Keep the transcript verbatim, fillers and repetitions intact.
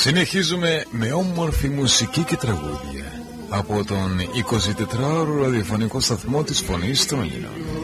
Συνεχίζουμε με όμορφη μουσική και τραγούδια από τον εικοσιτετράωρο ραδιοφωνικό σταθμό της Φωνής των Ελλήνων.